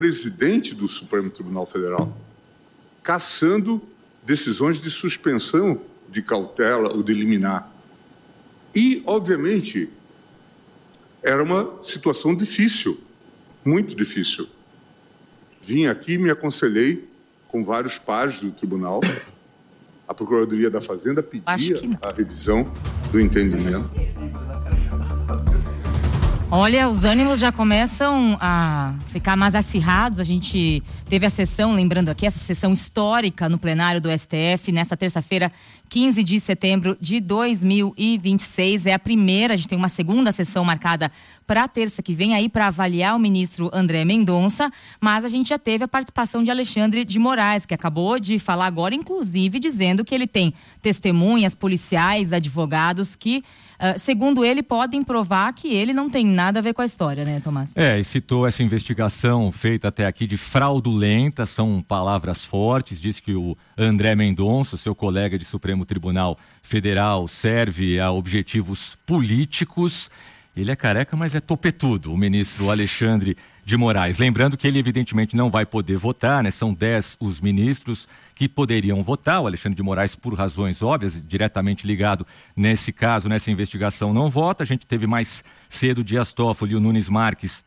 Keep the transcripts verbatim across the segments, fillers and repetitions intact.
presidente do Supremo Tribunal Federal, cassando decisões de suspensão de cautela ou de liminar. E, obviamente, era uma situação difícil, muito difícil. Vim aqui e me aconselhei com vários pares do tribunal. A Procuradoria da Fazenda pedia a revisão do entendimento. Olha, os ânimos já começam a ficar mais acirrados. A gente teve a sessão, lembrando aqui, essa sessão histórica no plenário do S T F, nesta terça-feira, quinze de setembro de dois mil e vinte e seis. É a primeira, a gente tem uma segunda sessão marcada para terça que vem aí para avaliar o ministro André Mendonça, mas a gente já teve a participação de Alexandre de Moraes, que acabou de falar agora, inclusive dizendo que ele tem testemunhas, policiais, advogados que, uh, segundo ele, podem provar que ele não tem nada a ver com a história, né, Tomás? É, e citou essa investigação feita até aqui de fraudulenta, são palavras fortes, disse que o André Mendonça, seu colega de Supremo Tribunal Federal, serve a objetivos políticos. Ele é careca, mas é topetudo, o ministro Alexandre de Moraes. Lembrando que ele evidentemente não vai poder votar, né? São dez os ministros que poderiam votar. O Alexandre de Moraes, por razões óbvias, diretamente ligado nesse caso, nessa investigação, não vota. A gente teve mais cedo Dias Toffoli e o Nunes Marques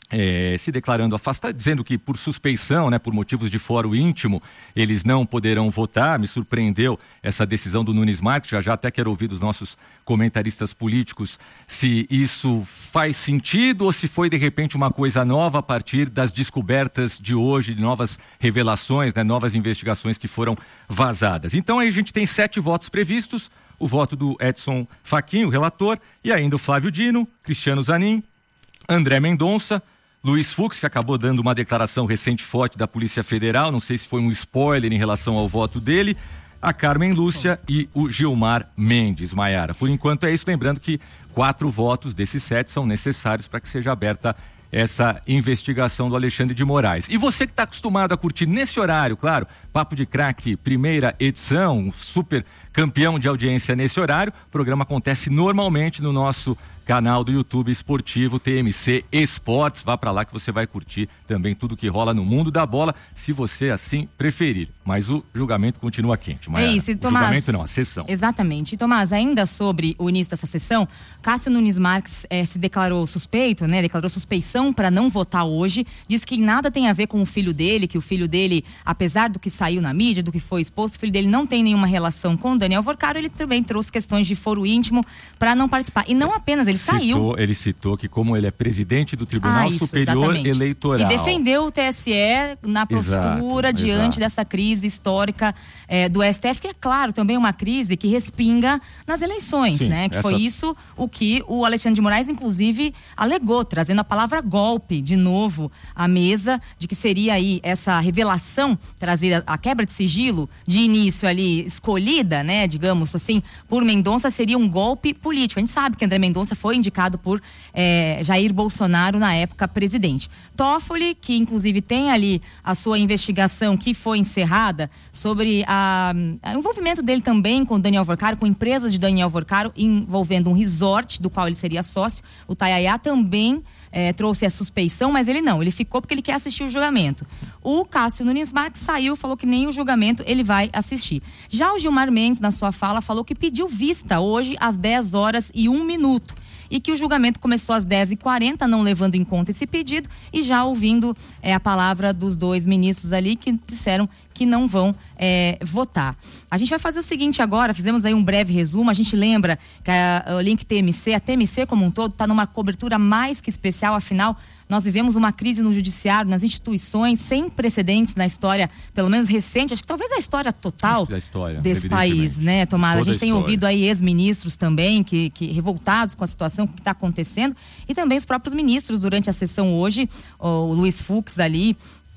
É, se declarando afastado, dizendo que por suspeição, né, por motivos de fórum íntimo, eles não poderão votar. Me surpreendeu essa decisão do Nunes Marques, já já até quero ouvir dos nossos comentaristas políticos se isso faz sentido ou se foi de repente uma coisa nova a partir das descobertas de hoje, de novas revelações, né, novas investigações que foram vazadas. Então aí a gente tem sete votos previstos, o voto do Edson Fachin, o relator, e ainda o Flávio Dino, Cristiano Zanin, André Mendonça, Luiz Fux, que acabou dando uma declaração recente forte da Polícia Federal, não sei se foi um spoiler em relação ao voto dele, a Carmen Lúcia e o Gilmar Mendes, Maiara. Por enquanto é isso, lembrando que quatro votos desses sete são necessários para que seja aberta essa investigação do Alexandre de Moraes. E você que está acostumado a curtir nesse horário, claro, Papo de Craque, primeira edição, super campeão de audiência nesse horário, o programa acontece normalmente no nosso canal do YouTube esportivo T M C Esportes. Vá para lá que você vai curtir também tudo que rola no mundo da bola, se você assim preferir. Mas o julgamento continua quente. É isso, e Tomás, o julgamento não, a sessão. Exatamente. E Tomás, ainda sobre o início dessa sessão, Cássio Nunes Marques eh, se declarou suspeito, né? Declarou suspeição para não votar hoje. Diz que nada tem a ver com o filho dele, que o filho dele, apesar do que saiu na mídia, do que foi exposto, o filho dele não tem nenhuma relação com o Daniel Vorcaro. Ele também trouxe questões de foro íntimo para não participar. E não apenas, ele citou, saiu. Ele citou que como ele é presidente do Tribunal ah, isso, Superior exatamente. Eleitoral. E defendeu o T S E na postura exato, diante exato. dessa crise histórica eh, do S T F, que é claro, também uma crise que respinga nas eleições, Sim, né? Que essa... foi isso o que o Alexandre de Moraes, inclusive, alegou, trazendo a palavra golpe de novo à mesa, de que seria aí essa revelação, trazer a quebra de sigilo de início ali escolhida, né? Digamos assim, por Mendonça, seria um golpe político. A gente sabe que André Mendonça foi indicado por eh, Jair Bolsonaro na época presidente. Toffoli, que inclusive tem ali a sua investigação que foi encerrada sobre a, a envolvimento dele também com Daniel Vorcaro, com empresas de Daniel Vorcaro, envolvendo um resort do qual ele seria sócio. O Tayaya também eh, trouxe a suspeição, mas ele não, ele ficou porque ele quer assistir o julgamento. O Cássio Nunes Marques saiu, falou que nem o julgamento ele vai assistir. Já o Gilmar Mendes, na sua fala, falou que pediu vista hoje às dez horas e um minuto. E que o julgamento começou às dez e quarenta, não levando em conta esse pedido, e já ouvindo é, a palavra dos dois ministros ali que disseram que não vão é, votar. A gente vai fazer o seguinte agora, fizemos aí um breve resumo, a gente lembra que a, a Link T M C, a T M C como um todo, está numa cobertura mais que especial, afinal, nós vivemos uma crise no judiciário, nas instituições, sem precedentes na história, pelo menos recente, acho que talvez a história total da história, desse país, né, Tomás? A gente a tem ouvido aí ex-ministros também, que, que revoltados com a situação que está acontecendo, e também os próprios ministros durante a sessão hoje, o Luiz Fux ali,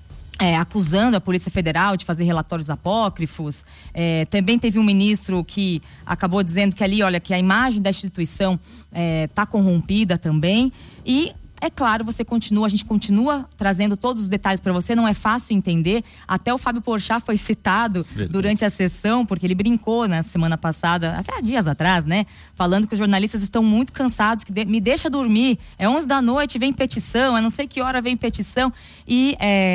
É, acusando a Polícia Federal de fazer relatórios apócrifos. É, também teve um ministro que acabou dizendo que ali, olha, que a imagem da instituição está é, corrompida também. E É claro, você continua, a gente continua trazendo todos os detalhes para você, não é fácil entender. Até o Fábio Porchat foi citado Verdade. durante a sessão, porque ele brincou na semana passada, há dias atrás, né? Falando que os jornalistas estão muito cansados, que de, me deixa dormir, é onze da noite, vem petição, é não sei que hora vem petição. E é,